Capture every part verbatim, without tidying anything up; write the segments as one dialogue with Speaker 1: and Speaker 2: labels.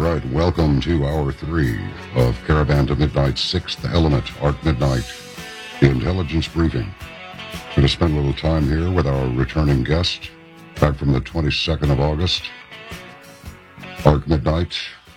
Speaker 1: right, welcome to hour three of Caravan to Midnight's Sixth Element, Arc Midnight, the intelligence briefing. Going to spend a little time here with our returning guest, back from the twenty-second of August, Arc Midnight,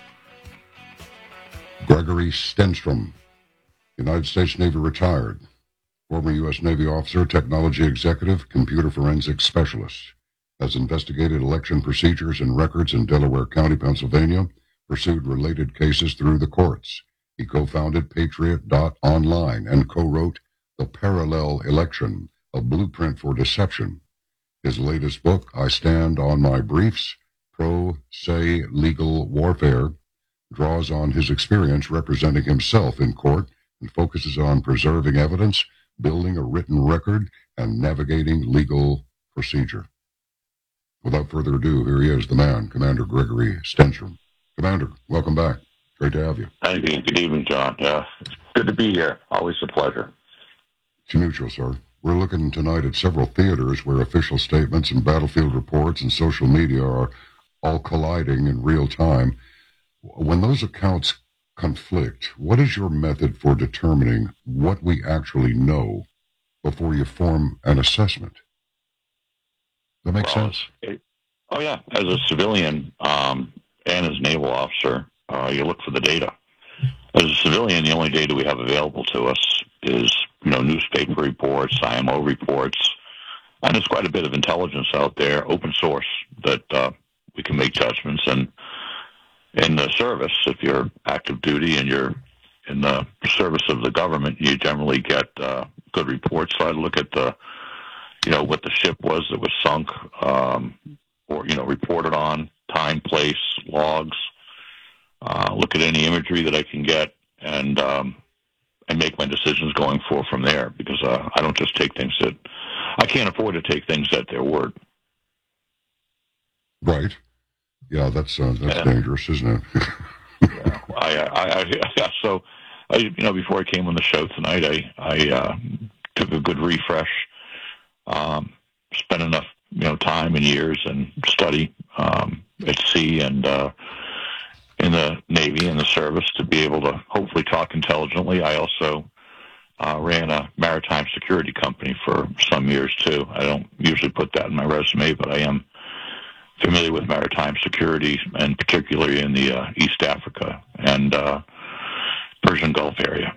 Speaker 1: Gregory Stenstrom, United States Navy retired, former U S Navy officer, technology executive, computer forensics specialist. Has investigated election procedures and records in Delaware County, Pennsylvania, pursued related cases through the courts. He co-founded Patriot dot online and co-wrote The Parallel Election, a blueprint for deception. His latest book, I Stand on My Briefs, Pro Se Legal Warfare, draws on his experience representing himself in court and focuses on preserving evidence, building a written record, and navigating legal procedure. Without further ado, here he is, the man, Commander Gregory Stenstrom. Commander, welcome back. Great to have you.
Speaker 2: Thank you. Good evening, John. Yeah, it's good to be here. Always a pleasure.
Speaker 1: It's mutual, sir. We're looking tonight at several theaters where official statements and battlefield reports and social media are all colliding in real time. When those accounts conflict, what is your method for determining what we actually know before you form an assessment? That makes
Speaker 2: well,
Speaker 1: sense?
Speaker 2: It, oh, yeah. As a civilian um, and as a naval officer, uh, you look for the data. As a civilian, the only data we have available to us is, you know, newspaper reports, I M O reports, and there's quite a bit of intelligence out there, open source, that uh, we can make judgments. And in the service, if you're active duty and you're in the service of the government, you generally get uh, good reports. So I look at the you know, what the ship was that was sunk, um, or, you know, reported on, time, place, logs, uh, look at any imagery that I can get, and um, and make my decisions going forward from there, because uh, I don't just take things that, I can't afford to take things at their word.
Speaker 1: Right. Yeah, that's uh, that's
Speaker 2: yeah.
Speaker 1: dangerous, isn't it?
Speaker 2: yeah. I, I, I, yeah, so, I, you know, before I came on the show tonight, I, I uh, took a good refresh. Um, spent enough, you know, time and years and study um, at sea and uh, in the Navy and the service to be able to hopefully talk intelligently. I also uh, ran a maritime security company for some years too. I don't usually put that in my resume, but I am familiar with maritime security, and particularly in the uh, East Africa and uh, Persian Gulf area.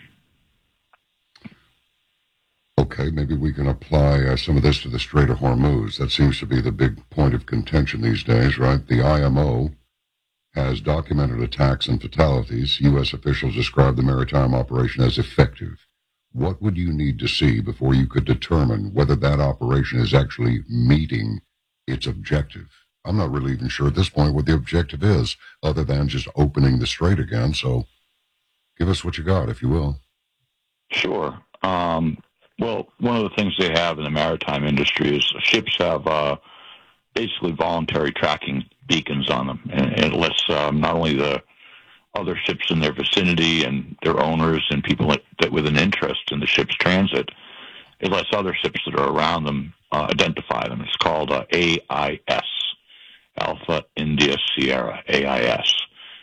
Speaker 1: Okay, maybe we can apply uh, some of this to the Strait of Hormuz. That seems to be the big point of contention these days, right? The I M O has documented attacks and fatalities. U S officials describe the maritime operation as effective. What would you need to see before you could determine whether that operation is actually meeting its objective? I'm not really even sure at this point what the objective is, other than just opening the strait again. So give us what you got, if you will.
Speaker 2: Sure. Um... Well, one of the things they have in the maritime industry is ships have uh, basically voluntary tracking beacons on them, and it lets um, not only the other ships in their vicinity and their owners and people that, that with an interest in the ship's transit, it lets other ships that are around them uh, identify them. It's called uh, A I S, Alpha India Sierra, A I S.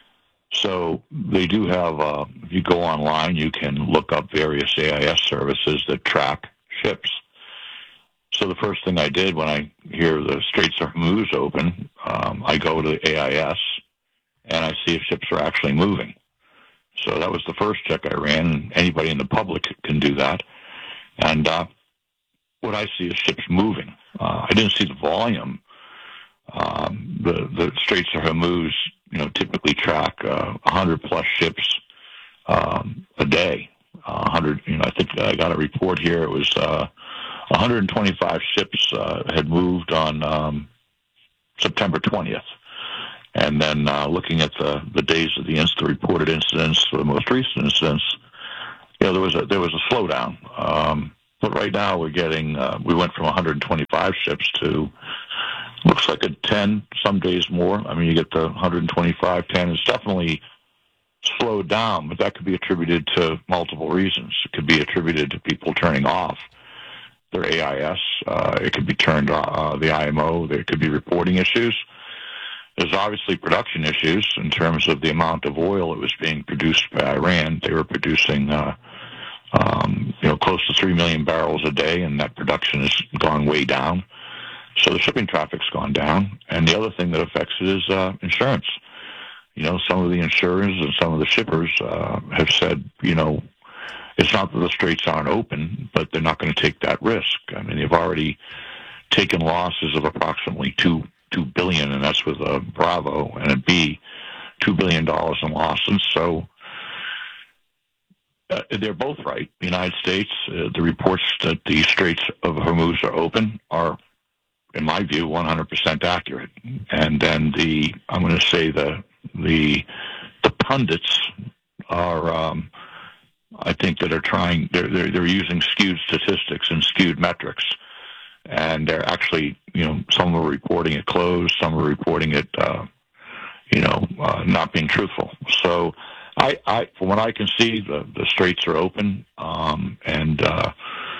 Speaker 2: So they do have, uh, if you go online, you can look up various A I S services that track ships. So the first thing I did when I hear the Straits of Hormuz open, um, I go to A I S and I see if ships are actually moving. So that was the first check I ran, and anybody in the public can do that. And uh, what I see is ships moving. Uh, I didn't see the volume. Um, the, the Straits of Hormuz, you know, typically track uh, one hundred plus ships um, a day. Uh, one hundred, you know, I think I got a report here. It was uh, one hundred twenty-five ships uh, had moved on um, September twentieth. And then uh, looking at the, the days of the, inc- the reported incidents, for the most recent incidents, you know, there was a, there was a slowdown. Um, but right now we're getting, uh, we went from one hundred twenty-five ships to looks like a ten, some days more. I mean, you get the one hundred twenty-five, ten. It's definitely slowed down, but that could be attributed to multiple reasons. It could be attributed to people turning off their A I S. Uh, it could be turned uh, the I M O. There could be reporting issues. there's obviously production issues in terms of the amount of oil that was being produced by Iran. They were producing, uh, um, you know, close to three million barrels a day, and that production has gone way down. So the shipping traffic's gone down. And the other thing that affects it is uh, insurance. You know, some of the insurers and some of the shippers uh, have said, you know, it's not that the straits aren't open, but they're not going to take that risk. I mean, they've already taken losses of approximately two two billion, and that's with a Bravo and a B, two billion dollars in losses. So uh, they're both right. The United States, uh, the reports that the Straits of Hormuz are open are, in my view, one hundred percent accurate. And then the, I'm going to say the the the pundits are, um, I think, that are trying. They're, they're they're using skewed statistics and skewed metrics. And they're actually, you know, some are reporting it closed, some are reporting it, uh, you know, uh, not being truthful. So, I, I, from what I can see, the, the straits are open, um, and uh,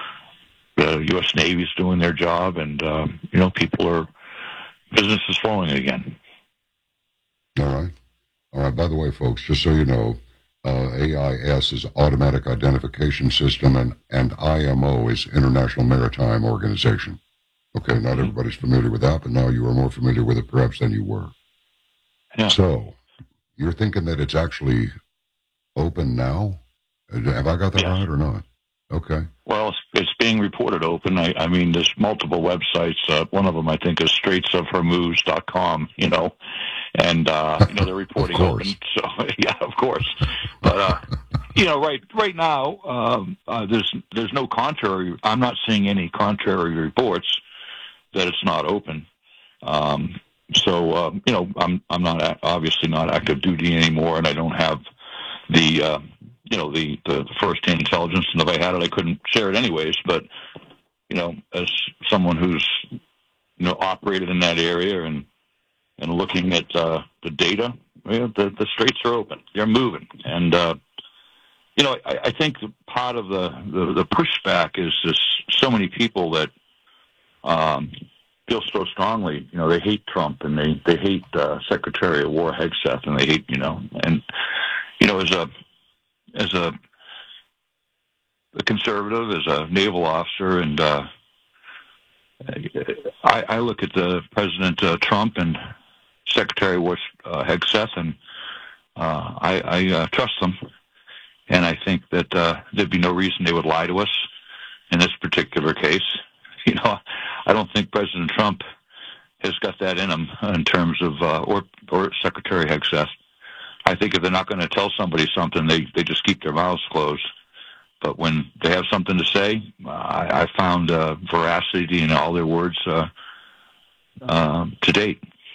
Speaker 2: the U S Navy is doing their job, and uh, you know, people are, business is flowing again.
Speaker 1: All right, all right. By the way, folks, just so you know, uh, A I S is Automatic Identification System, and, and I M O is International Maritime Organization. Okay, not everybody's familiar with that, but now you are more familiar with it perhaps than you were.
Speaker 2: Yeah.
Speaker 1: So, you're thinking that it's actually open now? Have I got that
Speaker 2: yes.
Speaker 1: right or not? Okay.
Speaker 2: Well, it's, it's being reported open. I, I mean, there's multiple websites. Uh, one of them, I think, is straits of hormuz dot com, you know, and, uh, you know, they're reporting open. So, yeah, of course. But, uh, you know, right right now, um, uh, there's there's no contrary. I'm not seeing any contrary reports that it's not open. Um, so, uh, you know, I'm I'm not obviously not active duty anymore, and I don't have the uh, you know the, the first-hand intelligence. And if I had it, I couldn't share it anyways. But you know, as someone who's you know operated in that area and and looking at uh, the data, yeah, the the straits are open. They're moving, and uh, you know, I, I think part of the, the the pushback is just so many people that. Um, feel so strongly, you know, they hate Trump and they, they hate uh, Secretary of War Hegseth, and they hate, you know, and, you know, as a, as a, a conservative, as a naval officer, and uh, I, I look at the President uh, Trump and Secretary of War uh, Hegseth, and uh, I, I uh, trust them, and I think that uh, there'd be no reason they would lie to us in this particular case. You know, I don't think President Trump has got that in him in terms of, uh, or or Secretary Hegseth. I think if they're not going to tell somebody something, they, they just keep their mouths closed. But when they have something to say, I, I found uh, veracity in all their words uh, uh, to date.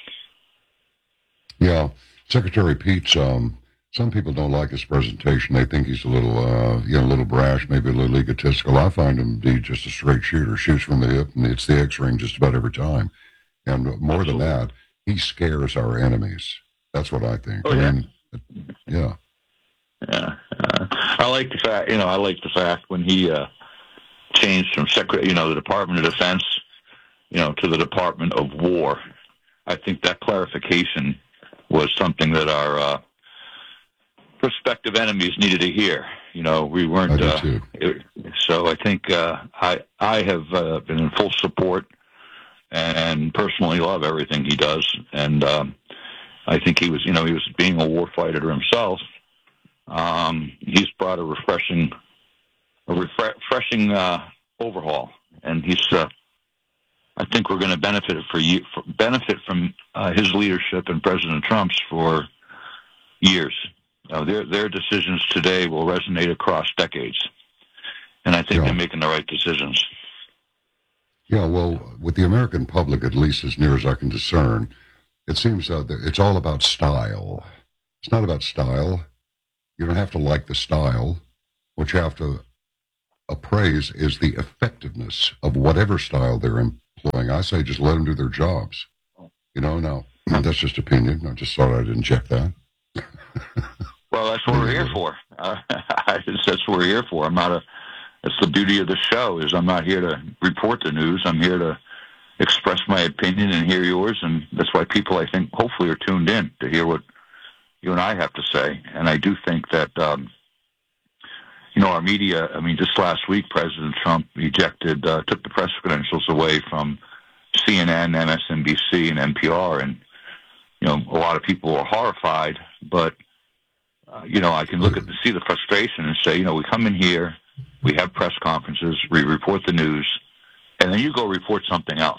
Speaker 1: Yeah, Secretary Pete's. Um, some people don't like his presentation. They think he's a little, uh, you know, a little brash, maybe a little egotistical. I find him to be just a straight shooter, shoots from the hip, and it's the X-ring just about every time. And more Absolutely. than that, he scares our enemies. That's what I think.
Speaker 2: Oh,
Speaker 1: I
Speaker 2: yeah.
Speaker 1: mean, yeah.
Speaker 2: Yeah. Uh, I like the fact, you know, I like the fact when he uh, changed from Secretary, you know, the Department of Defense, you know, to the Department of War. I think that clarification was something that our uh, prospective enemies needed to hear. You know, we weren't.
Speaker 1: I do
Speaker 2: uh, it, so I think uh, I I have uh, been in full support and personally love everything he does. And um, I think he was, you know, he was being a war fighter himself. Um, he's brought a refreshing, a refre- refreshing uh, overhaul, and he's. Uh, I think we're going to benefit for you, for, benefit from uh, his leadership and President Trump's for years. Uh, their their decisions today will resonate across decades, and I think
Speaker 1: yeah.
Speaker 2: they're making the right decisions.
Speaker 1: Yeah, well, with the American public, at least as near as I can discern, it seems uh, that it's all about style. It's not about style. You don't have to like the style. What you have to appraise is the effectiveness of whatever style they're employing. I say just let them do their jobs. You know, now, that's just opinion. I just thought I'd inject that.
Speaker 2: Well, that's what we're here for. Uh, that's what we're here for. I'm not a. That's the beauty of the show. Is I'm not here to report the news. I'm here to express my opinion and hear yours, and that's why people, I think, hopefully are tuned in to hear what you and I have to say. And I do think that, um, you know, our media, I mean, just last week, President Trump ejected, uh, took the press credentials away from C N N, M S N B C, and N P R, and, you know, a lot of people were horrified, but, uh, you know, I can look at the, see the frustration and say, you know, we come in here, we have press conferences, we report the news, and then you go report something else.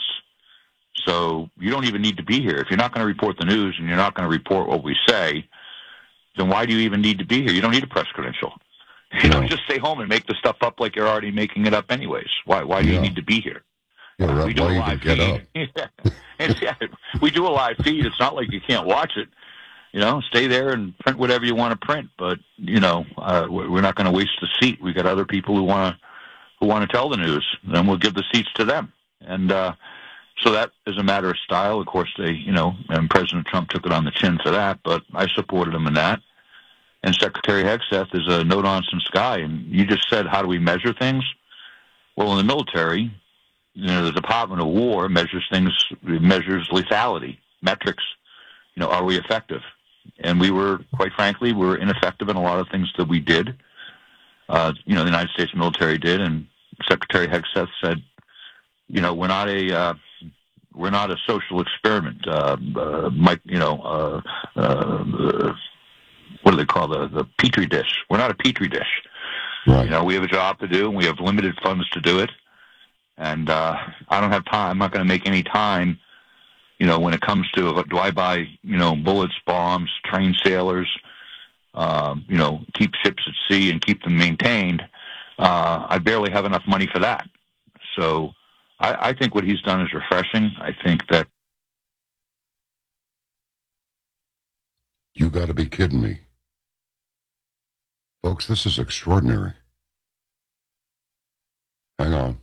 Speaker 2: So you don't even need to be here. If you're not going to report the news and you're not going to report what we say, then why do you even need to be here? You don't need a press credential. You know, just stay home and make the stuff up like you're already making it up anyways. Why Why do yeah. you need to be here?
Speaker 1: Yeah, right.
Speaker 2: We do
Speaker 1: Why
Speaker 2: a live
Speaker 1: get
Speaker 2: feed. Up? yeah. yeah, we do a live feed. It's not like you can't watch it. You know, stay there and print whatever you want to print. But, you know, uh, we're not going to waste the seat. We got other people who want to who want to tell the news. Then we'll give the seats to them. And uh, so that is a matter of style. Of course, they, you know, and President Trump took it on the chin for that. But I supported him in that. And Secretary Hegseth is a no-nonsense guy. And you just said, how do we measure things? Well, in the military, you know, the Department of War measures things, measures lethality, metrics. You know, are we effective? And we were, quite frankly, we were ineffective in a lot of things that we did. Uh, you know, the United States military did, and Secretary Hegseth said, you know, we're not a uh, we're not a social experiment. Uh, uh, Mike, you know, uh, uh, what do they call the the petri dish? We're not a petri dish.
Speaker 1: Right.
Speaker 2: You know, we have a job to do, and we have limited funds to do it. And uh, I don't have time. I'm not going to make any time. You know, when it comes to, do I buy, you know, bullets, bombs, train sailors, um, you know, keep ships at sea and keep them maintained, uh, I barely have enough money for that. So I, I think what he's done is refreshing. I think that...
Speaker 1: You got to be kidding me. Folks, this is extraordinary. Hang on.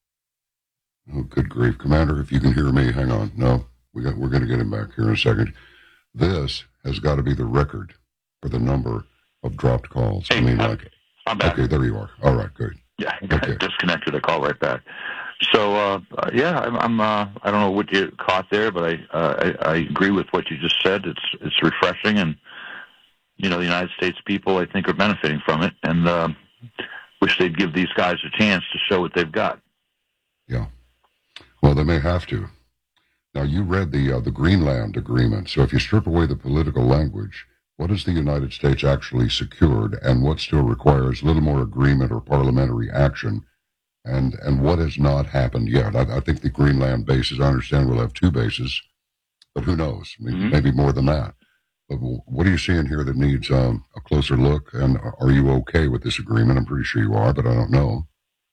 Speaker 1: Oh, good grief. Commander, if you can hear me, hang on. No. We got, we're going to get him back here in a second. This has got to be the record for the number of dropped calls.
Speaker 2: Hey,
Speaker 1: I mean,
Speaker 2: I'm,
Speaker 1: like,
Speaker 2: I'm back.
Speaker 1: Okay, there you are. All right, good.
Speaker 2: Yeah, okay. Disconnected. I call right back. So, uh, yeah, I'm. I'm uh, I don't know what you caught there, but I, uh, I, I agree with what you just said. It's it's refreshing, and you know, the United States people, I think, are benefiting from it, and uh, wish they'd give these guys a chance to show what they've got.
Speaker 1: Yeah. Well, they may have to. Now, you read the uh, the Greenland Agreement, so if you strip away the political language, what has the United States actually secured, and what still requires a little more agreement or parliamentary action, and and what has not happened yet? I, I think the Greenland bases, I understand we'll have two bases, but who knows? I mean, mm-hmm. maybe more than that. But what are you seeing here that needs um, a closer look, and are you okay with this agreement? I'm pretty sure you are, but I don't know.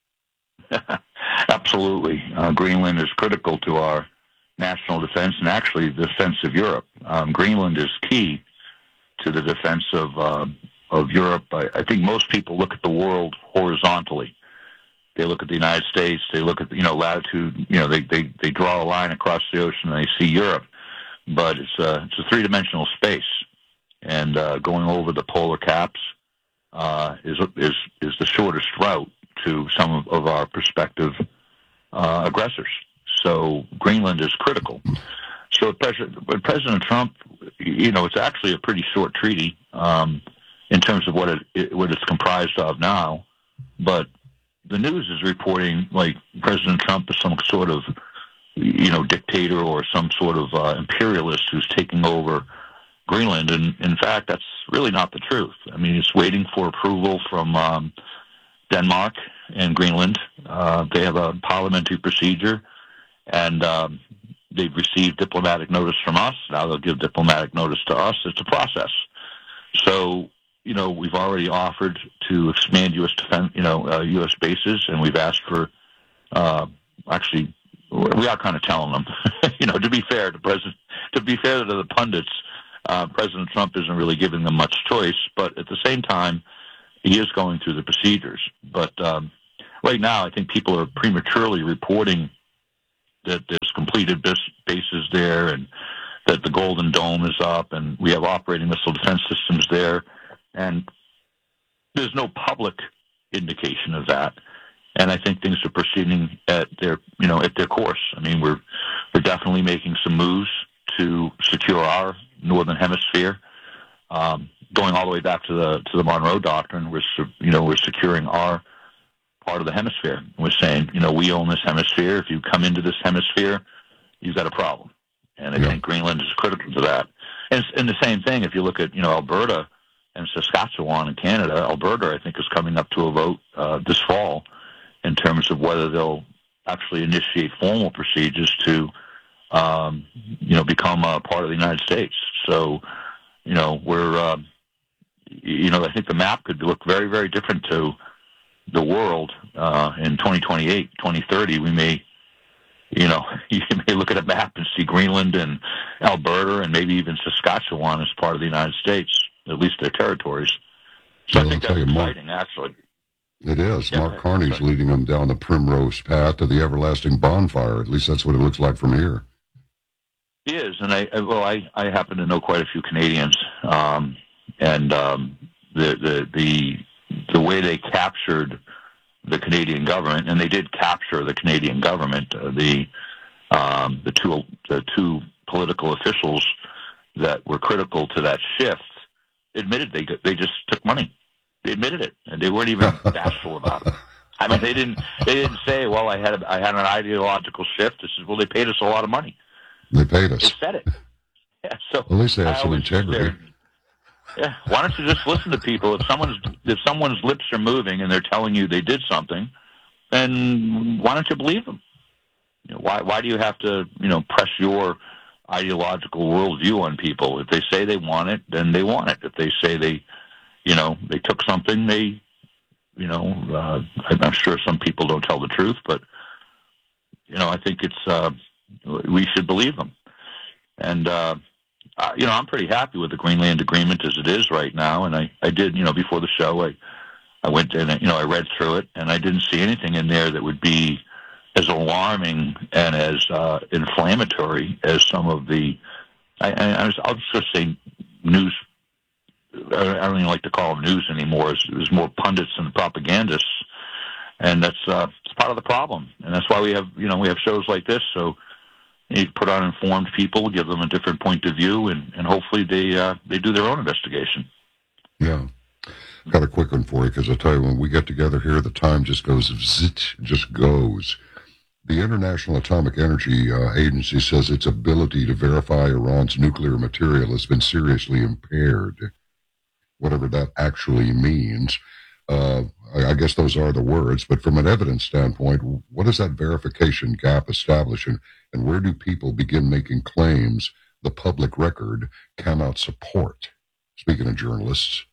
Speaker 2: Absolutely. Uh, Greenland is critical to our national defense and actually the defense of Europe. Um, Greenland is key to the defense of uh, of Europe. I, I think most people look at the world horizontally. They look at the United States. They look at, you know, latitude. You know, they they, they draw a line across the ocean and they see Europe. But it's a it's a three dimensional space, and uh, going over the polar caps uh, is is is the shortest route to some of, of our prospective uh, aggressors. So Greenland is critical. So President, President Trump, you know, it's actually a pretty short treaty um, in terms of what it, it what it's comprised of now. But the news is reporting like President Trump is some sort of, you know, dictator or some sort of uh, imperialist who's taking over Greenland. And in fact, that's really not the truth. I mean, it's waiting for approval from um, Denmark and Greenland. Uh, they have a parliamentary procedure, and um, they've received diplomatic notice from us. Now they'll give diplomatic notice to us. It's a process. So, you know, we've already offered to expand U S defense, you know, uh, U S bases, and we've asked for, uh, actually, we are kind of telling them, you know, to be fair to President, to be fair to the pundits, uh, President Trump isn't really giving them much choice, but at the same time, he is going through the procedures. But um, right now, I think people are prematurely reporting that there's completed bases there and that the Golden Dome is up and we have operating missile defense systems there. And there's no public indication of that. and I think things are proceeding at their, you know, at their course. I mean, we're we're definitely making some moves to secure our northern hemisphere, um, going all the way back to the to the Monroe Doctrine. We're, you know, we're securing our part of the hemisphere. We're saying, you know, we own this hemisphere. If you come into this hemisphere, you've got a problem. And I yeah. think Greenland is critical to that. And, and the same thing, if you look at, you know, Alberta and Saskatchewan in Canada, Alberta, I think, is coming up to a vote uh, this fall in terms of whether they'll actually initiate formal procedures to, um, you know, become a part of the United States. So, you know, we're, uh, you know, I think the map could look very, very different to the world uh, in twenty twenty-eight, twenty thirty. We may, you know, you may look at a map and see Greenland and Alberta and maybe even Saskatchewan as part of the United States, at least their territories. So well, I think that's you, exciting, Mark, actually.
Speaker 1: It is. Yeah, Mark Carney's sorry. leading them down the primrose path to the everlasting bonfire. At least that's what it looks like from here.
Speaker 2: He is, and I, well, I, I happen to know quite a few Canadians, um, and um, the the the the way they captured the Canadian government, and they did capture the Canadian government. Uh, the um, the two the two political officials that were critical to that shift admitted they they just took money. They admitted it, and they weren't even bashful about it. I mean, they didn't they didn't say, "Well, I had a, I had an ideological shift." This is well, they paid us a lot of money.
Speaker 1: They paid us.
Speaker 2: They said it. Yeah, so
Speaker 1: at least they have some integrity.
Speaker 2: Yeah, why don't you just listen to people? If someone's if someone's lips are moving and they're telling you they did something, then why don't you believe them? You know, why why do you have to you know press your ideological worldview on people? If they say they want it, then they want it. If they say they, you know, they took something, they, you know, uh, I'm sure some people don't tell the truth, but you know, I think it's uh, we should believe them. And uh, uh, you know, I'm pretty happy with the Greenland Agreement as it is right now. And I, I did, you know, before the show, I I went and you know I read through it, and I didn't see anything in there that would be as alarming and as uh, inflammatory as some of the, I, I, I was, I'll just say news, I don't even like to call them news anymore. It's, it was more pundits and propagandists, and that's uh, it's part of the problem. And that's why we have, you know, we have shows like this, so you put on informed people, give them a different point of view, and, and hopefully they uh, they do their own investigation.
Speaker 1: Yeah. Got a quick one for you, because I tell you, when we get together here, the time just goes, zit, just goes. The International Atomic Energy uh, Agency says its ability to verify Iran's nuclear material has been seriously impaired, whatever that actually means. Uh, I, I guess those are the words, but from an evidence standpoint, what does that verification gap establish, and, and where do people begin making claims the public record cannot support? Speaking of journalists.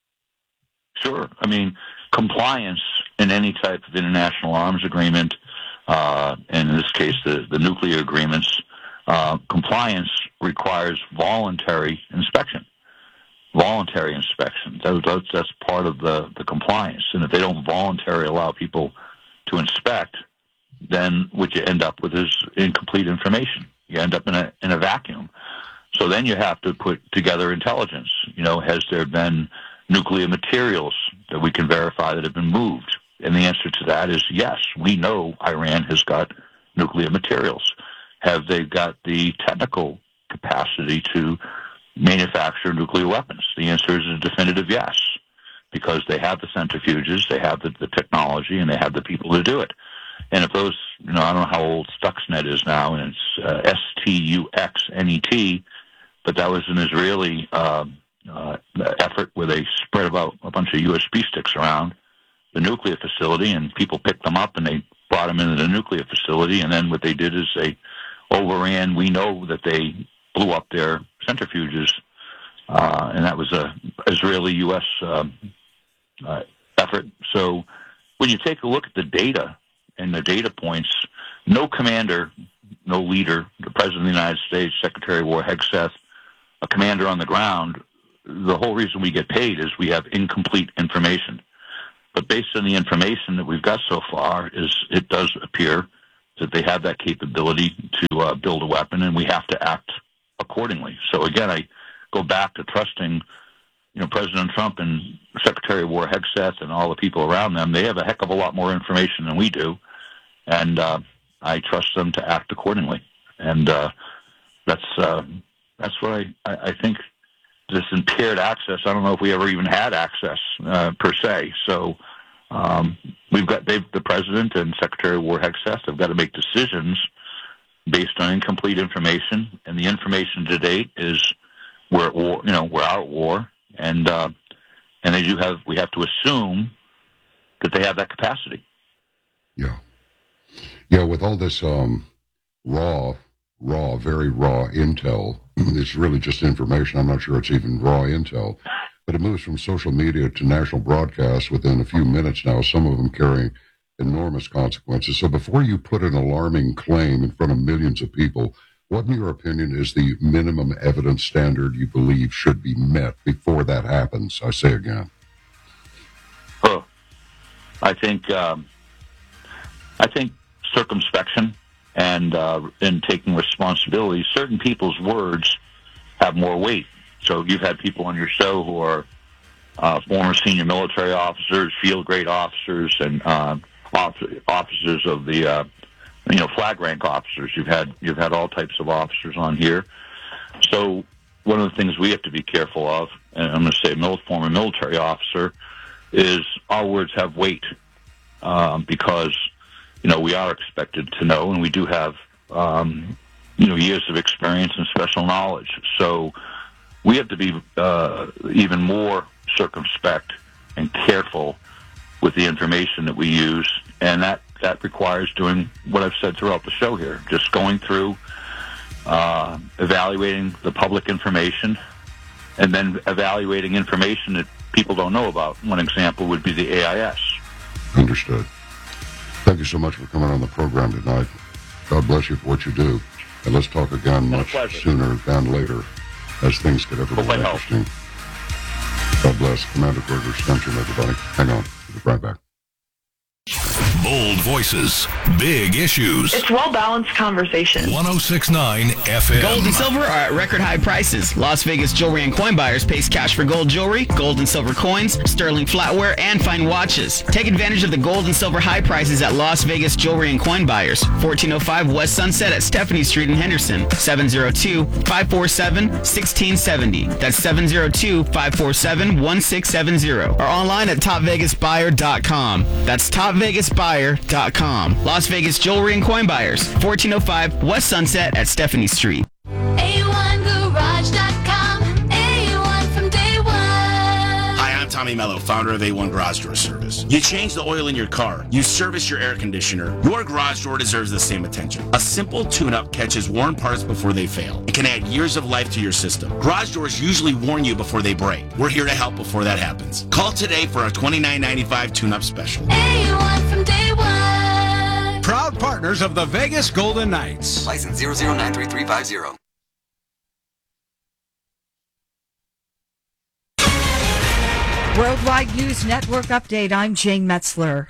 Speaker 2: Sure. I mean, compliance in any type of international arms agreement, uh, and in this case, the, the nuclear agreements, uh, compliance requires voluntary inspection. Voluntary inspection. That, that's, that's part of the, the compliance. And if they don't voluntarily allow people to inspect, then what you end up with is incomplete information. You end up in a in a vacuum. So then you have to put together intelligence. You know, has there been nuclear materials that we can verify that have been moved? And the answer to that is yes. We know Iran has got nuclear materials. Have they got the technical capacity to manufacture nuclear weapons? The answer is a definitive yes, because they have the centrifuges, they have the, the technology, and they have the people to do it. And if those, you know, I don't know how old Stuxnet is now, and it's uh, S T U X N E T, but that was an Israeli uh, uh, effort where they spread about a bunch of U S B sticks around the nuclear facility, and people picked them up and they brought them into the nuclear facility, and then what they did is they overran, we know that they blew up their centrifuges, uh, and that was a Israeli U S Uh, uh, effort. So when you take a look at the data and the data points, no commander, no leader, the President of the United States, Secretary of War Hegseth, a commander on the ground, the whole reason we get paid is we have incomplete information. But based on the information that we've got so far, is it does appear that they have that capability to uh, build a weapon, and we have to act accordingly. So again, I go back to trusting you know, President Trump and Secretary of War Hegseth and all the people around them, they have a heck of a lot more information than we do, and uh, I trust them to act accordingly. And uh, that's uh, that's what I, I think. This impaired access, I don't know if we ever even had access uh, per se. So um, we've got they've, the President and Secretary of War Hegseth have got to make decisions based on incomplete information, and the information to date is we're at war. You know, we're out at war, and uh, and they do have. We have to assume that they have that capacity.
Speaker 1: Yeah, yeah. With all this um, raw, raw, very raw intel, it's really just information. I'm not sure it's even raw intel, but it moves from social media to national broadcasts within a few minutes now. Some of them carrying enormous consequences. So before you put an alarming claim in front of millions of people, what, in your opinion, is the minimum evidence standard you believe should be met before that happens? I say again.
Speaker 2: Oh, I think um, I think circumspection and uh, in taking responsibility. Certain people's words have more weight. So you've had people on your show who are uh, former senior military officers, field grade officers, and uh, officers of the uh, you know flag rank officers. You've had you've had all types of officers on here. So one of the things we have to be careful of, and I'm going to say a former military officer, is our words have weight um, because you know we are expected to know, and we do have um, you know years of experience and special knowledge. So we have to be uh, even more circumspect and careful with the information that we use, and that, that requires doing what I've said throughout the show here, just going through, uh, evaluating the public information, and then evaluating information that people don't know about. One example would be the A I S.
Speaker 1: Understood. Thank you so much for coming on the program tonight. God bless you for what you do, and let's talk again much sooner than later as things get ever more interesting. God bless. Commander Gregor Stenstrom, everybody. Hang on. We'll be right back.
Speaker 3: Bold voices, big issues.
Speaker 4: It's well-balanced conversation.
Speaker 3: one oh six point nine F M.
Speaker 5: Gold and silver are at record high prices. Las Vegas Jewelry and Coin Buyers pays cash for gold jewelry, gold and silver coins, sterling flatware, and fine watches. Take advantage of the gold and silver high prices at Las Vegas Jewelry and Coin Buyers. fourteen oh five West Sunset at Stephanie Street in Henderson. seven oh two, five four seven, one six seven oh. That's seven oh two, five four seven, one six seven oh. Or online at top vegas buyer dot com. That's top vegas buyer dot com. Las Vegas Jewelry and Coin Buyers. fourteen oh five West Sunset at Stephanie Street.
Speaker 6: A one garage dot com. A one from day one.
Speaker 7: Hi, I'm Tommy Mello, founder of A one Garage Door Service. You change the oil in your car. You service your air conditioner. Your garage door deserves the same attention. A simple tune-up catches worn parts before they fail. It can add years of life to your system. Garage doors usually warn you before they break. We're here to help before that happens. Call today for a twenty-nine ninety-five tune-up special.
Speaker 6: A one from day one.
Speaker 8: Proud partners of the Vegas Golden Knights.
Speaker 9: License zero zero nine three three five zero.
Speaker 10: Worldwide News Network update. I'm Jane Metzler.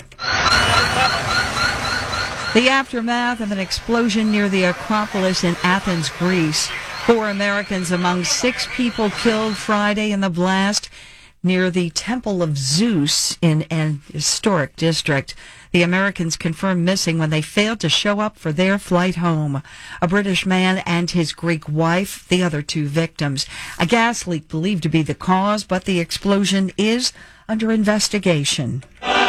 Speaker 10: The aftermath of an explosion near the Acropolis in Athens, Greece. Four Americans among six people killed Friday in the blast near the Temple of Zeus in an historic district. The Americans confirmed missing when they failed to show up for their flight home. A British man and his Greek wife, the other two victims. A gas leak believed to be the cause, but the explosion is under investigation.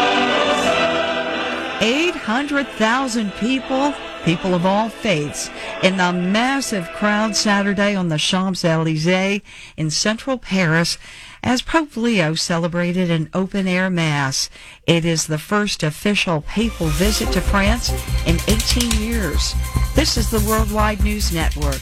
Speaker 10: eight hundred thousand people, people of all faiths, in the massive crowd Saturday on the Champs-Élysées in central Paris as Pope Leo celebrated an open-air mass. It is the first official papal visit to France in eighteen years. This is the Worldwide News Network.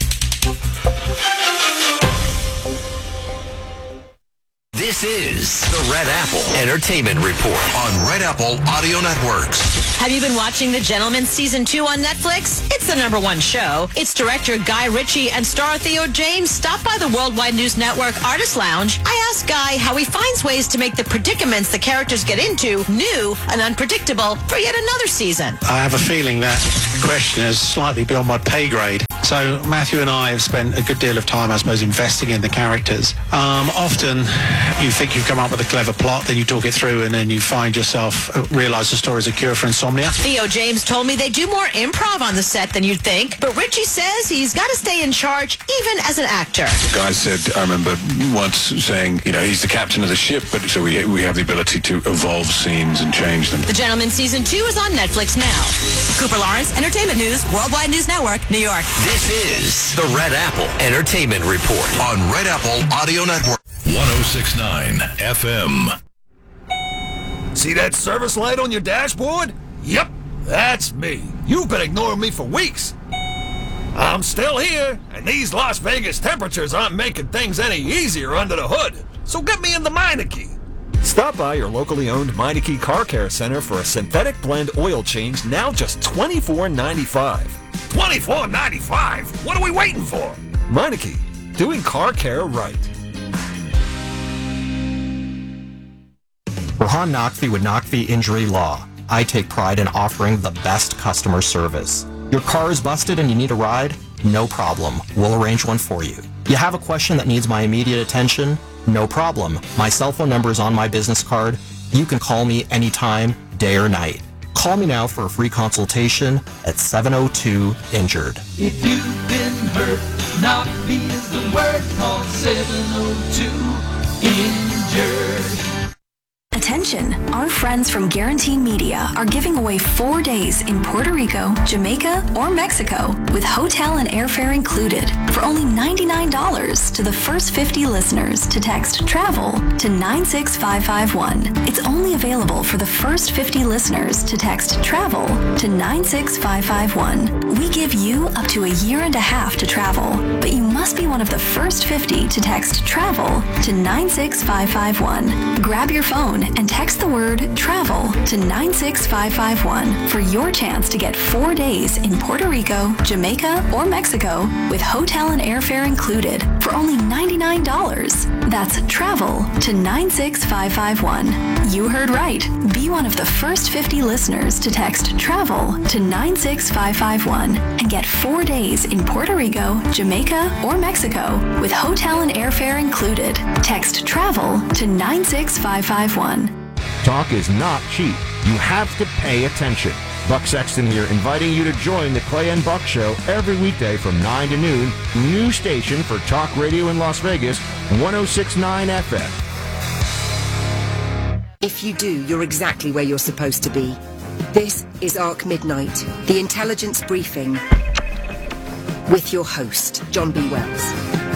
Speaker 3: This is the Red Apple Entertainment Report on Red Apple Audio Networks.
Speaker 11: Have you been watching The Gentleman Season two on Netflix? It's the number one show. Its director Guy Ritchie and star Theo James stopped by the Worldwide News Network Artist Lounge. I asked Guy how he finds ways to make the predicaments the characters get into new and unpredictable for yet another season.
Speaker 12: I have a feeling that question is slightly beyond my pay grade. So Matthew and I have spent a good deal of time, I suppose, investing in the characters. Um, often you think you've come up with a clever plot, then you talk it through, and then you find yourself uh, realise the story is a cure for insomnia.
Speaker 11: Theo James told me they do more improv on the set than you'd think, but Richie says he's got to stay in charge even as an actor.
Speaker 13: The guy said, I remember once saying, you know, he's the captain of the ship, but so we we have the ability to evolve scenes and change them.
Speaker 11: The Gentleman Season two is on Netflix now. Cooper Lawrence, Entertainment News, Worldwide News Network, New York.
Speaker 3: This is the Red Apple Entertainment Report on Red Apple Audio Network. one oh six point nine F M.
Speaker 14: See that service light on your dashboard? Yep, that's me. You've been ignoring me for weeks. I'm still here, and these Las Vegas temperatures aren't making things any easier under the hood. So get me in the Meineke.
Speaker 15: Stop by your locally owned Meineke Car Care Center for a synthetic blend oil change, now just twenty-four ninety-five.
Speaker 14: twenty-four ninety-five? What are we waiting for?
Speaker 15: Meineke, doing car care right.
Speaker 16: Rahan Naqvi with Naqvi Injury Law. I take pride in offering the best customer service. Your car is busted and you need a ride? No problem. We'll arrange one for you. You have a question that needs my immediate attention? No problem. My cell phone number is on my business card. You can call me anytime, day or night. Call me now for a free consultation at seven oh two injured.
Speaker 17: If you've been hurt, Naqvi is the word. Call seven oh two injured.
Speaker 18: Attention, our friends from Guarantee Media are giving away four days in Puerto Rico, Jamaica, or Mexico with hotel and airfare included for only ninety-nine dollars to the first fifty listeners to text TRAVEL to nine six five five one. It's only available for the first fifty listeners to text TRAVEL to nine six five five one. We give you up to a year and a half to travel, but you must be one of the first fifty to text TRAVEL to nine six five five one. Grab your phone and text the word TRAVEL to nine six five five one for your chance to get four days in Puerto Rico, Jamaica, or Mexico with hotel and airfare included for only ninety-nine dollars. That's TRAVEL to nine six five five one. You heard right. Be one of the first fifty listeners to text TRAVEL to nine six five five one and get four days in Puerto Rico, Jamaica, or Mexico with hotel and airfare included. Text TRAVEL to nine six five five one.
Speaker 19: Talk is not cheap. You have to pay attention. Buck Sexton here, inviting you to join the Clay and Buck Show every weekday from nine to noon. New station for talk radio in Las Vegas, one oh six point nine F M.
Speaker 20: If you do, you're exactly where you're supposed to be. This is Arc Midnight, the intelligence briefing, with your host, John B. Wells.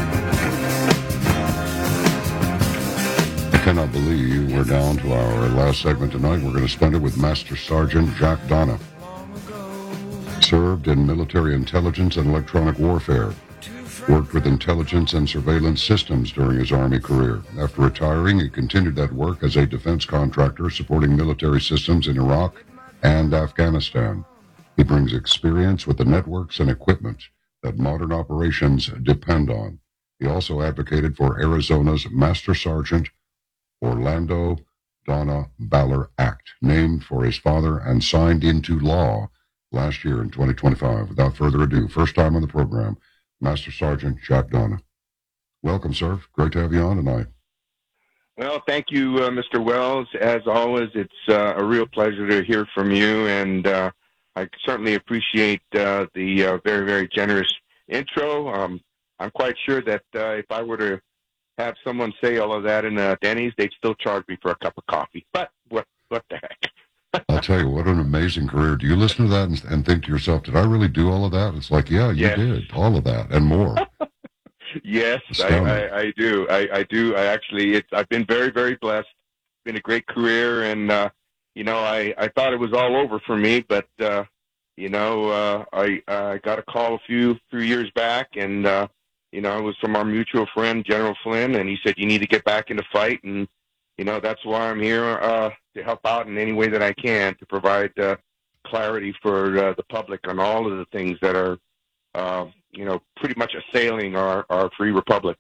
Speaker 1: I cannot believe we're down to our last segment tonight. We're going to spend it with Master Sergeant Jack Donna. Served in military intelligence and electronic warfare. Worked with intelligence and surveillance systems during his Army career. After retiring, he continued that work as a defense contractor supporting military systems in Iraq and Afghanistan. He brings experience with the networks and equipment that modern operations depend on. He also advocated for Arizona's Master Sergeant Orlando Donna Baller Act, named for his father and signed into law last year in twenty twenty-five. Without further ado, first time on the program, Master Sergeant Jack Donna. Welcome, sir. Great to have you on tonight.
Speaker 21: Well, thank you, uh, Mister Wells. As always, it's uh, a real pleasure to hear from you, and uh, I certainly appreciate uh, the uh, very, very generous intro. Um, I'm quite sure that uh, if I were to have someone say all of that in uh, Denny's, they'd still charge me for a cup of coffee. But what what the heck?
Speaker 1: I'll tell you, what an amazing career. Do you listen to that and, and think to yourself, did I really do all of that? It's like, yeah, you
Speaker 21: yes.
Speaker 1: did. All of that and more.
Speaker 21: Yes, I, I, I do. I, I do. I actually, it's, I've been very, very blessed. It's been a great career. And, uh, you know, I, I thought it was all over for me, but, uh, you know, uh, I, I got a call a few, few years back, and, uh, you know, it was from our mutual friend, General Flynn, and he said, you need to get back into fight. And, you know, that's why I'm here uh, to help out in any way that I can to provide uh, clarity for uh, the public on all of the things that are, uh, you know, pretty much assailing our, our free republic.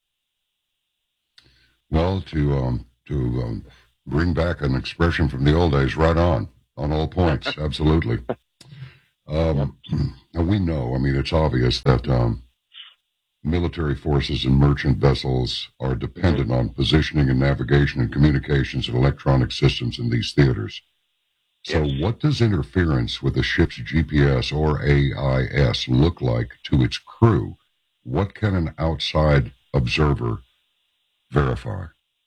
Speaker 1: Well, to um, to um, bring back an expression from the old days, right on, on all points, absolutely. Um, now we know, I mean, it's obvious that um, military forces and merchant vessels are dependent on positioning and navigation and communications and electronic systems in these theaters. So what does interference with a ship's G P S or A I S look like to its crew? What can an outside observer verify?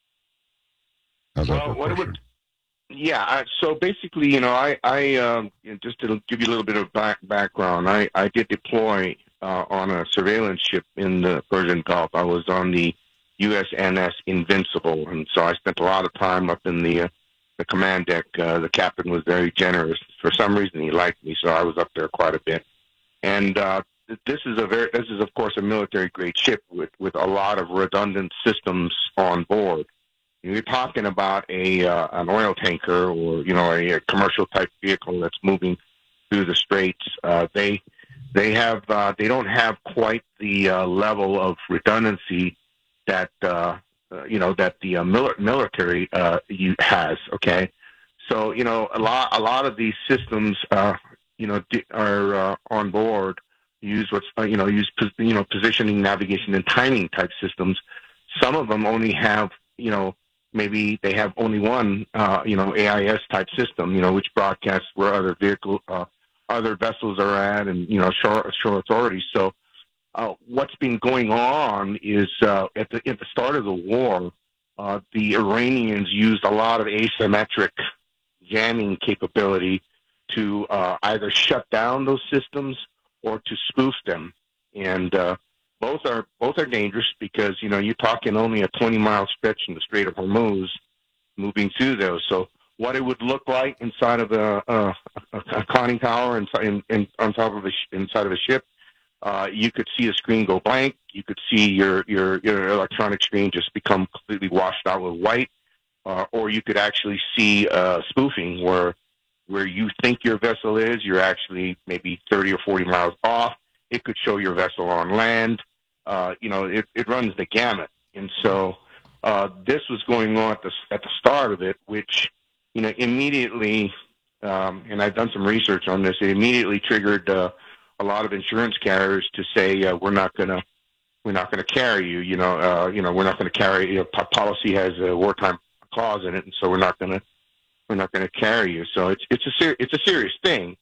Speaker 1: How's that
Speaker 21: Well,
Speaker 1: for
Speaker 21: what
Speaker 1: a
Speaker 21: it
Speaker 1: question?
Speaker 21: would, yeah. I, so basically, you know, I, I um, just to give you a little bit of back, background, I, I did deploy uh, on a surveillance ship in the Persian Gulf. I was on the U S N S Invincible, and so I spent a lot of time up in the uh, the command deck. Uh, the captain was very generous. For some reason, he liked me, so I was up there quite a bit. And uh, this is a very, this is of course a military grade ship with with a lot of redundant systems on board. You're talking about a uh, an oil tanker or you know a, a commercial type vehicle that's moving through the straits. Uh, they they have uh, they don't have quite the uh, level of redundancy that uh, uh, you know that the uh, mil- military uh, has. Okay, so you know a lot a lot of these systems uh, you know di- are uh, on board. Use what's uh, you know use pos- you know positioning, navigation, and timing type systems. Some of them only have you know. Maybe they have only one, uh, you know, A I S type system, you know, which broadcasts where other vehicle, uh, other vessels are at, and you know, shore, shore authorities. So, uh, what's been going on is uh, at the at the start of the war, uh, the Iranians used a lot of asymmetric jamming capability to uh, either shut down those systems or to spoof them, and uh, Both are both are dangerous because you know you're talking only a twenty mile stretch in the Strait of Hormuz, moving through those. So what it would look like inside of a, a, a conning tower and in, in, on top of a inside of a ship, uh, you could see the screen go blank. You could see your your your electronic screen just become completely washed out with white, uh, or you could actually see uh, spoofing where where you think your vessel is, you're actually maybe thirty or forty miles off. It could show your vessel on land. Uh, you know, it, it runs the gamut. And so uh, this was going on at the, at the start of it, which, you know, immediately, um, and I've done some research on this, it immediately triggered uh, a lot of insurance carriers to say, uh, we're not going to, we're not going to carry you, you know, uh, you know, we're not going to carry, you know, p- policy has a wartime clause in it, and so we're not going to, we're not going to carry you. So it's, it's a ser- it's a serious thing.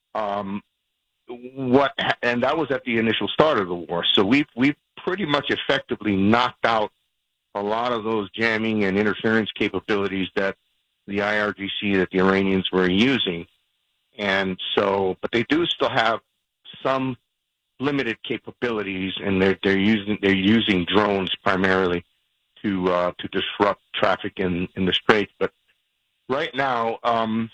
Speaker 21: Um, What and that was at the initial start of the war. So we've we've pretty much effectively knocked out a lot of those jamming and interference capabilities that the I R G C, that the Iranians were using. And so, but they do still have some limited capabilities, and they're they're using they're using drones primarily to uh, to disrupt traffic in in the Straits. But right now. Um,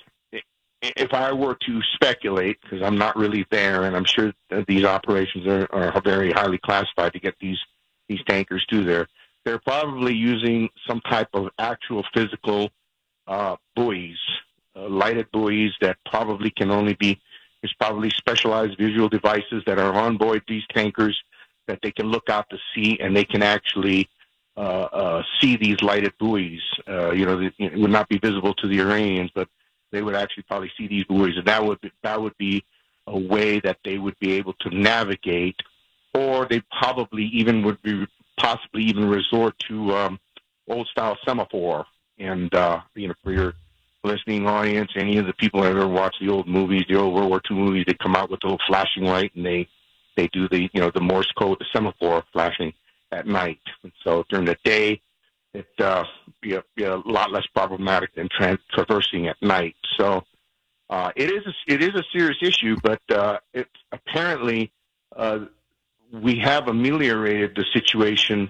Speaker 21: If I were to speculate, because I'm not really there, and I'm sure that these operations are, are very highly classified to get these these tankers to there, they're probably using some type of actual physical uh, buoys, uh, lighted buoys that probably can only be, there's probably specialized visual devices that are on board these tankers that they can look out to sea, and they can actually uh, uh, see these lighted buoys. Uh, you know, it would not be visible to the Iranians, but they would actually probably see these buoys, and that would be, that would be a way that they would be able to navigate, or they probably even would be possibly even resort to um, old style semaphore. And uh, you know, for your listening audience, any of the people that ever watched the old movies, the old World War Two movies, they come out with a little flashing light, and they they do the you know the Morse code, the semaphore flashing at night. And so during the day, it uh, be a, be a lot less problematic than tra- traversing at night. So uh, it is a, it is a serious issue, but uh, it apparently uh, we have ameliorated the situation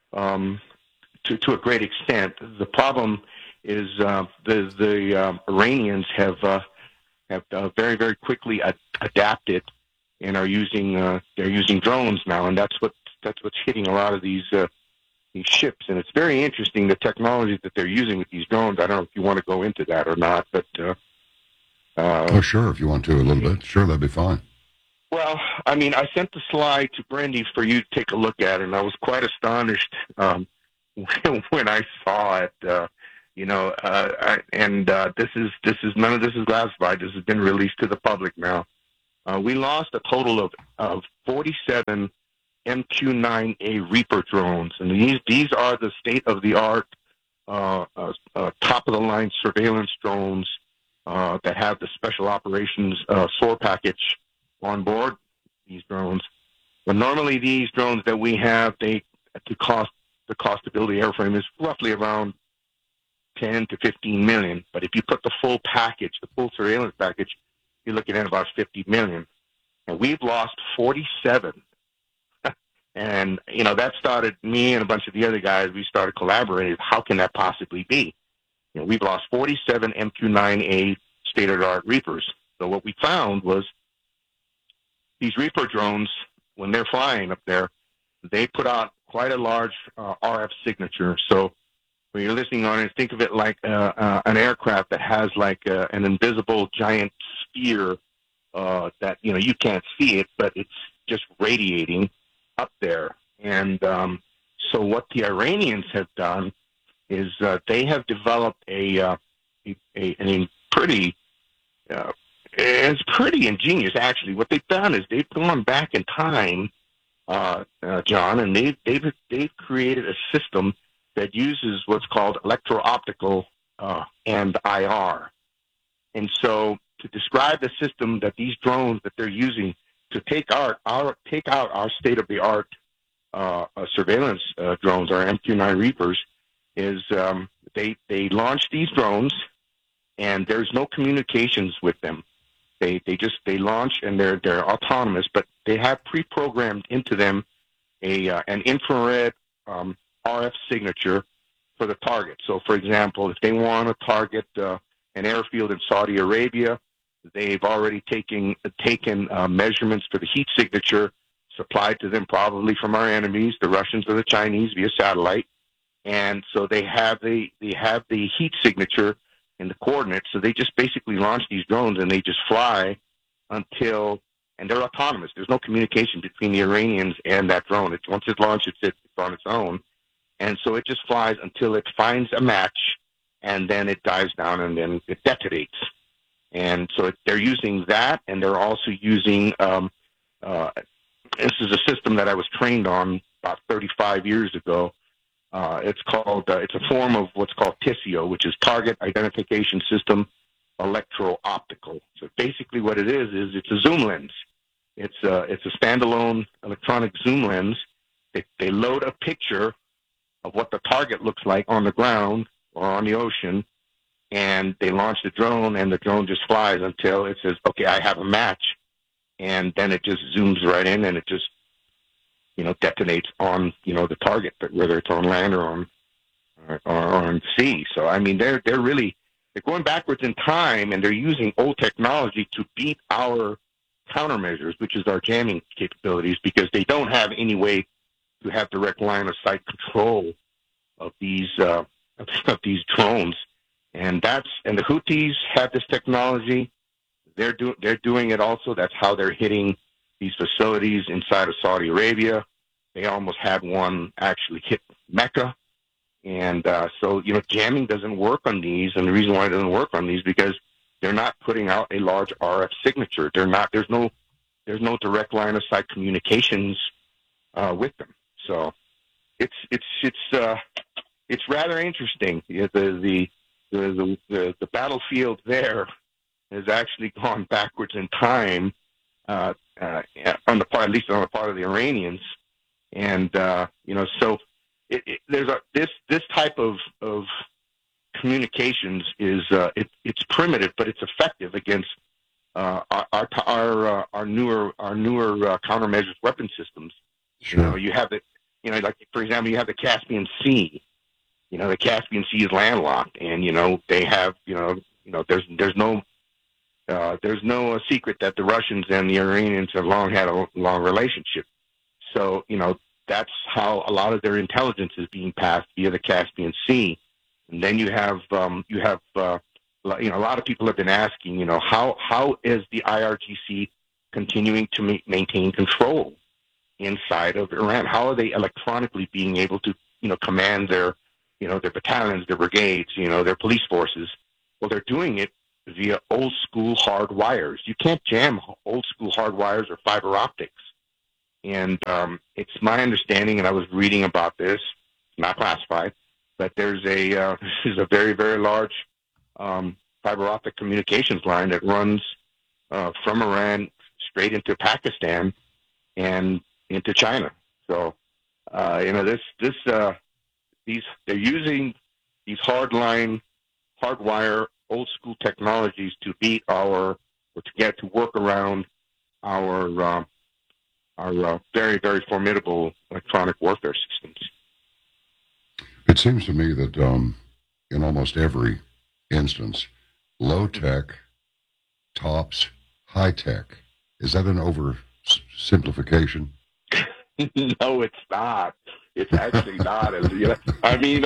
Speaker 21: um, to to a great extent. The problem is uh, the the um, Iranians have uh, have uh, very very quickly ad- adapted and are using uh, they're using drones now, and that's what that's what's hitting a lot of these. Uh, These ships, and it's very interesting the technology that they're using with these drones. I don't know if you want to go into that or not, but uh, uh,
Speaker 1: oh, sure, if you want to a little bit, sure, that'd be fine.
Speaker 21: Well, I mean, I sent the slide to Brandy for you to take a look at, and I was quite astonished um, when I saw it. Uh, you know, uh, I, and uh, this is this is none of this is classified. This has been released to the public now. Uh, we lost a total of, of forty-seven M Q nine A Reaper drones, and these these are the state-of-the-art, uh, uh, uh, top-of-the-line surveillance drones uh, that have the special operations uh, S O A R package on board these drones. But normally, these drones that we have, they the cost the cost to build the airframe is roughly around ten to fifteen million. But if you put the full package, the full surveillance package, you're looking at about fifty million. And we've lost forty-seven. And, you know, that started me and a bunch of the other guys, we started collaborating. How can that possibly be? You know, we've lost forty-seven M Q nine A state-of-the-art Reapers. So what we found was these Reaper drones, when they're flying up there, they put out quite a large uh, R F signature. So when you're listening on it, think of it like uh, uh, an aircraft that has like uh, an invisible giant sphere uh, that, you know, you can't see it, but it's just radiating up there. And um, so what the Iranians have done is uh, they have developed a, uh, a, a, a pretty, uh, it's pretty ingenious, actually. What they've done is they've gone back in time, uh, uh, John, and they've, they've, they've created a system that uses what's called electro-optical uh, and I R. And so to describe the system that these drones that they're using to take our, our take out our state-of-the-art uh, uh, surveillance uh, drones, our M Q nine Reapers, is um, they they launch these drones, and there's no communications with them. They they just they launch and they're they're autonomous, but they have pre-programmed into them a uh, an infrared um, R F signature for the target. So, for example, if they want to target uh, an airfield in Saudi Arabia, they've already taken taken uh, measurements for the heat signature supplied to them probably from our enemies, the Russians or the Chinese, via satellite. And so they have the they have the heat signature and the coordinates. So they just basically launch these drones and they just fly until, and they're autonomous. There's no communication between the Iranians and that drone. It's, once it's launched, it's, it's on its own. And so it just flies until it finds a match, and then it dives down and then it detonates. And so they're using that, and they're also using, um, uh, this is a system that I was trained on about thirty-five years ago. Uh, it's called, uh, it's a form of what's called TISIO, which is Target Identification System Electro-Optical. So basically what it is, is it's a zoom lens. It's a, it's a standalone electronic zoom lens. They, they load a picture of what the target looks like on the ground or on the ocean, and they launch the drone, and the drone just flies until it says, okay, I have a match. And then it just zooms right in, and it just, you know, detonates on, you know, the target, whether it's on land or on, or, or on sea. So, I mean, they're, they're really, they're going backwards in time, and they're using old technology to beat our countermeasures, which is our jamming capabilities, because they don't have any way to have direct line of sight control of these, uh, of these drones. And that's, and the Houthis have this technology. They're doing, they're doing it also. That's how they're hitting these facilities inside of Saudi Arabia. They almost had one actually hit Mecca. And, uh, so, you know, jamming doesn't work on these. And the reason why it doesn't work on these, because they're not putting out a large R F signature. They're not, there's no, there's no direct line of sight communications, uh, with them. So it's, it's, it's, uh, it's rather interesting. The, the, the, the, the battlefield there has actually gone backwards in time, uh, uh, on the part, at least on the part of the Iranians. And, uh, you know, so it, it, there's a, this, this type of, of communications is, uh, it, it's primitive, but it's effective against, uh, our, our, our, uh, our newer, our newer, uh, countermeasures weapon systems. Sure. You know, you have the, you know, like, for example, you have the Caspian Sea. You know, the Caspian Sea is landlocked, and, you know, they have, you know, you know, there's, there's no, uh, there's no uh, secret that the Russians and the Iranians have long had a long relationship. So, you know, that's how a lot of their intelligence is being passed via the Caspian Sea. And then you have, um, you have, uh, you know, a lot of people have been asking, you know, how, how is the I R G C continuing to ma- maintain control inside of Iran? How are they electronically being able to, you know, command their, you know, their battalions, their brigades, you know, their police forces? Well, they're doing it
Speaker 2: via old school hard wires. You can't jam old school hard wires or fiber optics. And um, it's my understanding, and I was reading about this, not classified, but there's a uh, this is a very, very large um, fiber optic communications line that runs uh, from Iran straight into Pakistan and into China. So, uh, you know, this this uh, these they're using these hardline, hardwire, old school technologies to beat our or to get to work around our uh, our uh, very, very formidable electronic warfare systems.
Speaker 1: It seems to me that um, in almost every instance, low tech tops high tech. Is that an oversimplification?
Speaker 2: No, it's not. It's actually not. You know, I mean,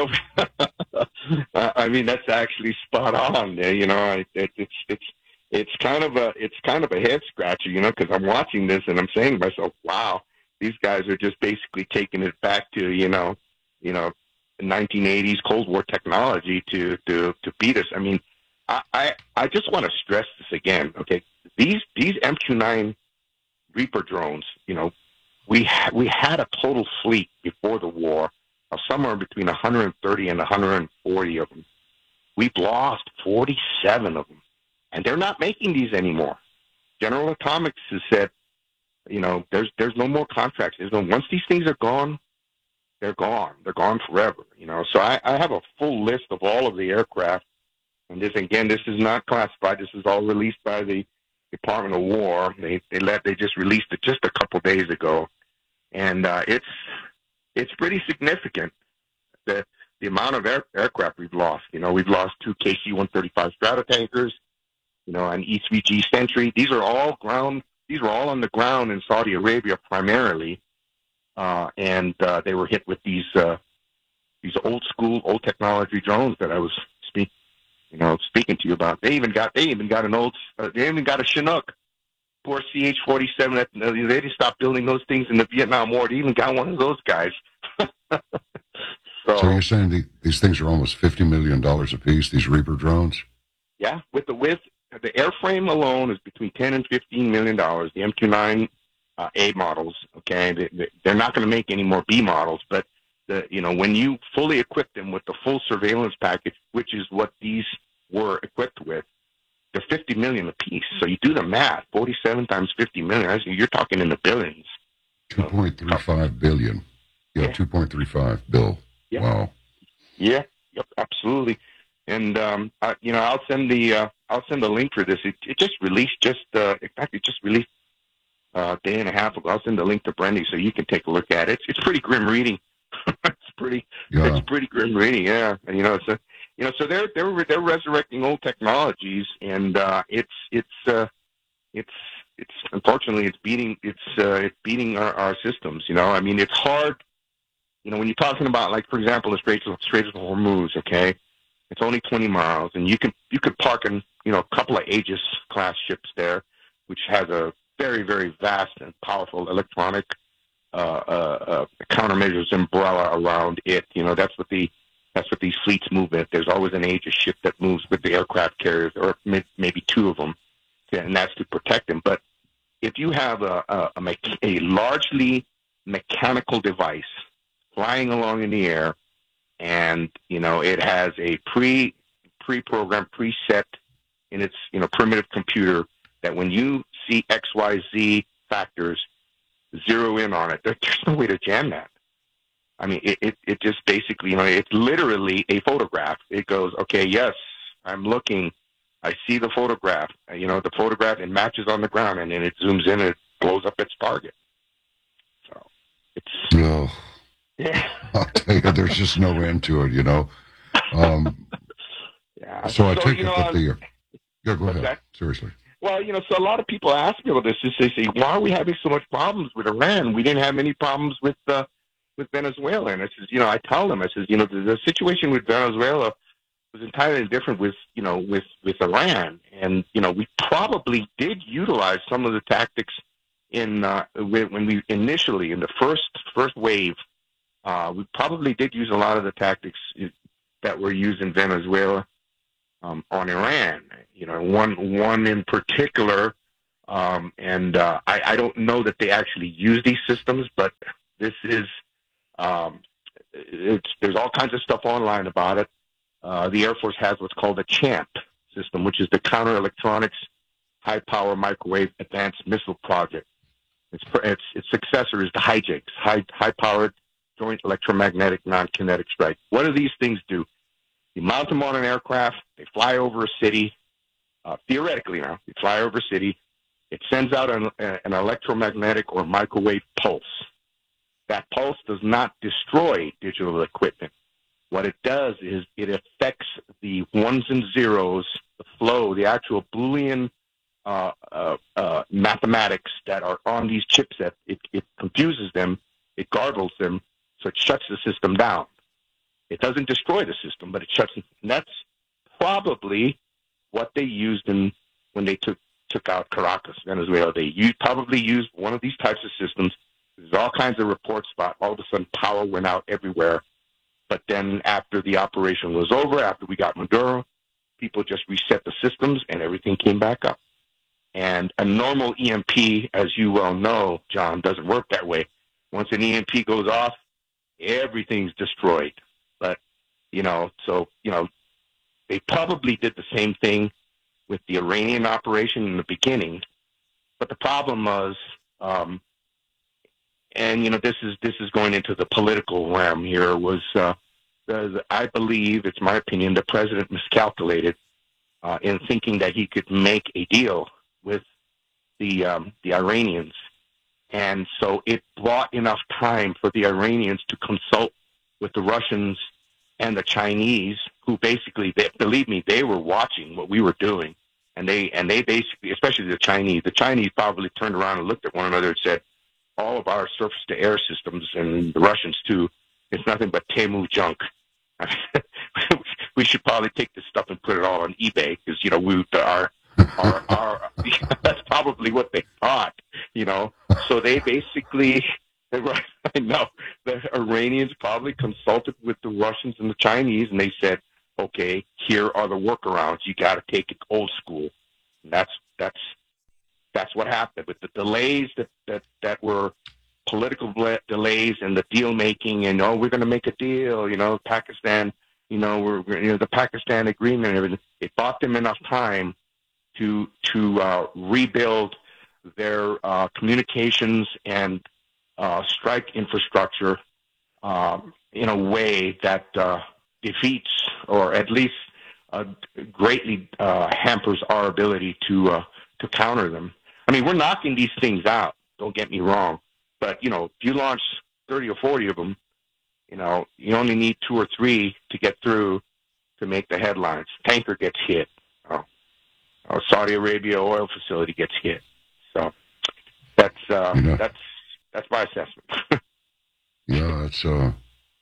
Speaker 2: I mean that's actually spot on. You know, it, it's it's it's kind of a it's kind of a head scratcher. You know, because I'm watching this and I'm saying to myself, "Wow, these guys are just basically taking it back to you know, you know, nineteen eighties Cold War technology to to to beat us." I mean, I I, I just want to stress this again. Okay, these these M Q nine Reaper drones, you know. We ha- we had a total fleet before the war of somewhere between one hundred thirty and one hundred forty of them. We've lost forty-seven of them, and they're not making these anymore. General Atomics has said, you know, there's there's no more contracts. There's no once these things are gone, they're gone. They're gone forever. You know, so I, I have a full list of all of the aircraft, and this again, this is not classified. This is all released by the Department of War. They they let they just released it just a couple days ago, and uh, it's it's pretty significant the the amount of air, aircraft we've lost. You know, we've lost two K C one thirty-five Stratotankers, you know, an E three G Sentry. These are all ground. These were all on the ground in Saudi Arabia primarily, uh, and uh, they were hit with these uh, these old school, old technology drones that I was speaking. You know, speaking to you about, they even got they even got an old uh, they even got a Chinook, poor C H forty-seven. That they didn't stop building those things in the Vietnam War. They even got one of those guys. so,
Speaker 1: so you're saying the, these things are almost fifty million dollars a piece? These Reaper drones?
Speaker 2: Yeah, with the with the airframe alone is between ten and fifteen million dollars. The M Q nine uh, A models, okay, they, they're not going to make any more B models, but the you know when you fully equip them with the full surveillance package, which is what these were equipped with, they're fifty million a piece. So you do the math: forty-seven times fifty million. You're talking in the billions.
Speaker 1: Two point three five billion. Yeah, yeah. two point three five bill.
Speaker 2: Yeah.
Speaker 1: Wow.
Speaker 2: Yeah. Yep. Absolutely. And um, I, you know, I'll send the uh, I'll send the link for this. It, it just released. Just uh, in fact, it just released uh, a day and a half ago. I'll send the link to Brendy so you can take a look at it. It's, it's pretty grim reading. it's pretty. Yeah. It's pretty grim reading. Yeah. And you know, it's a, you know, so they're they're they're resurrecting old technologies, and uh, it's it's uh, it's it's unfortunately it's beating it's uh, it's beating our, our systems. You know, I mean, it's hard. You know, when you're talking about, like, for example, the Straits of Straits of Hormuz, okay, it's only twenty miles, and you can you could park in you know a couple of Aegis class ships there, which has a very very vast and powerful electronic uh, uh, uh, countermeasures umbrella around it. You know, that's what the That's what these fleets move in. There's always an Aegis ship that moves with the aircraft carriers, or may, maybe two of them, and that's to protect them. But if you have a, a, a, me- a largely mechanical device flying along in the air, and you know it has a pre pre-programmed, preset in its you know primitive computer that when you see X Y Z factors, zero in on it. There, there's no way to jam that. I mean, it, it, it just basically, you know, it's literally a photograph. It goes, okay, yes, I'm looking. I see the photograph. You know, the photograph, it matches on the ground, and then it zooms in and it blows up its target. So it's...
Speaker 1: No.
Speaker 2: Yeah.
Speaker 1: I'll tell you, there's just no end to it, you know. Um,
Speaker 2: yeah.
Speaker 1: So I
Speaker 2: so,
Speaker 1: take
Speaker 2: you
Speaker 1: it
Speaker 2: know,
Speaker 1: that the... Yeah, go
Speaker 2: what's
Speaker 1: ahead.
Speaker 2: that?
Speaker 1: Seriously.
Speaker 2: Well, you know, so a lot of people ask me about this. They say, why are we having so much problems with Iran? We didn't have any problems with... Uh, with Venezuela. And I says, you know, I tell them, I says, you know, the, the situation with Venezuela was entirely different with, you know, with, with Iran. And, you know, we probably did utilize some of the tactics in, uh, when we initially, in the first, first wave, uh, we probably did use a lot of the tactics that were used in Venezuela. um, on Iran. You know, one one in particular, um, and uh, I, I don't know that they actually use these systems, but this is um, it's there's all kinds of stuff online about it. Uh, the Air Force has what's called a CHAMP system, which is the Counter Electronics High Power Microwave Advanced Missile Project. Its its, its successor is the HIJAKS, High High Powered Joint Electromagnetic Non-Kinetic Strike. What do these things do? You mount them on an aircraft. They fly over a city. Uh, theoretically, now they fly over a city. It sends out an, an electromagnetic or microwave pulse. That pulse does not destroy digital equipment. What it does is it affects the ones and zeros, the flow, the actual Boolean uh, uh, uh, mathematics that are on these chipsets. It, it confuses them, it garbles them, so it shuts the system down. It doesn't destroy the system, but it shuts it. And that's probably what they used in when they took took out Caracas, Venezuela. They used, probably used one of these types of systems. There's all kinds of reports about all of a sudden power went out everywhere. But then after the operation was over, after we got Maduro, people just reset the systems and everything came back up. And a normal E M P, as you well know, John, doesn't work that way. Once an E M P goes off, everything's destroyed. But, you know, so, you know, they probably did the same thing with the Iranian operation in the beginning. But the problem was, um, and, you know, this is this is going into the political realm here, was uh, the, I believe, it's my opinion, the president miscalculated uh, in thinking that he could make a deal with the um, the Iranians. And so it brought enough time for the Iranians to consult with the Russians and the Chinese, who basically, they, believe me, they were watching what we were doing. And they and they basically, especially the Chinese, the Chinese probably turned around and looked at one another and said, all of our surface-to-air systems, and the Russians too, it's nothing but Temu junk. We should probably take this stuff and put it all on eBay, because, you know, we our our, our that's probably what they thought, you know. So they basically, I know, the Iranians probably consulted with the Russians and the Chinese, and they said, okay, here are the workarounds. You got to take it old school. And that's that's that's what happened with the delays that that, that were political delays and the deal making, and oh, we're going to make a deal. You know, Pakistan. You know, we're you know the Pakistan agreement and everything. It bought them enough time to to uh, rebuild their uh, communications and uh, strike infrastructure um, in a way that uh, defeats, or at least uh, greatly uh, hampers our ability to uh, to counter them. I mean, we're knocking these things out. Don't get me wrong, but you know, if you launch thirty or forty of them, you know, you only need two or three to get through to make the headlines. Tanker gets hit. Oh, oh Saudi Arabia oil facility gets hit. So that's uh,
Speaker 1: you know,
Speaker 2: that's that's my assessment.
Speaker 1: Yeah, it's uh.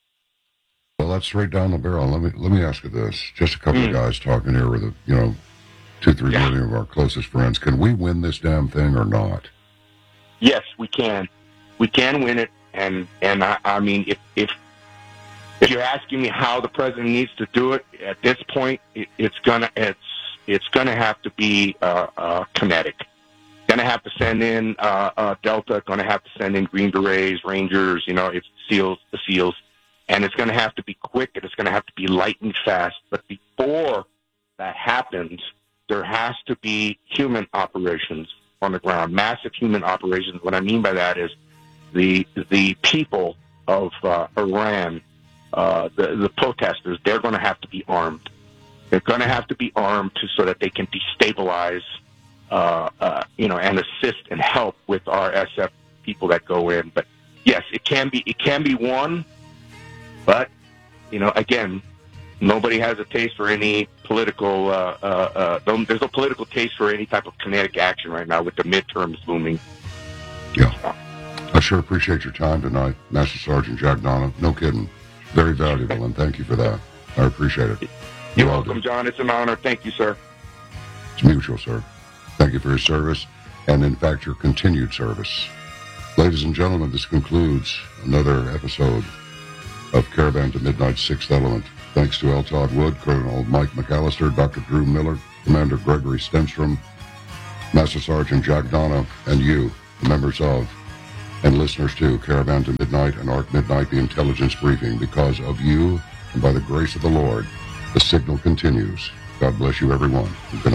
Speaker 1: Well, that's straight down the barrel. Let me let me ask you this: just a couple mm. of guys talking here with, a, you know, two, three yeah. million of our closest friends. Can we win this damn thing or not?
Speaker 2: Yes, we can. We can win it, and and I, I mean, if if if you're asking me how the president needs to do it at this point, it, it's gonna it's it's gonna have to be uh, uh, kinetic. Gonna have to send in uh, uh, Delta. Gonna have to send in Green Berets, Rangers. You know, it's SEALs, the SEALs. And it's going to have to be quick, and it's going to have to be light and fast. But before that happens, there has to be human operations on the ground, massive human operations. What I mean by that is the the people of uh, Iran, uh, the, the protesters, they're going to have to be armed. They're going to have to be armed to, so that they can destabilize, uh, uh, you know, and assist and help with our S F people that go in. But yes, it can be it can be won. But, you know, again, nobody has a taste for any political, uh, uh, uh, there's no political taste for any type of kinetic action right now with the midterms looming.
Speaker 1: Yeah. I sure appreciate your time tonight, Master Sergeant Jack Donna. No kidding. Very valuable, and thank you for that. I appreciate it.
Speaker 2: You're you welcome, John. It's an honor. Thank you, sir.
Speaker 1: It's mutual, sir. Thank you for your service, and, in fact, your continued service. Ladies and gentlemen, this concludes another episode of Caravan to Midnight's Sixth Element. Thanks to L. Todd Wood, Colonel Mike McAllister, Doctor Drew Miller, Commander Gregory Stenstrom, Master Sergeant Jack Donna, and you, the members of and listeners to Caravan to Midnight and Arc Midnight, the intelligence briefing. Because of you and by the grace of the Lord, the signal continues. God bless you, everyone. Good night.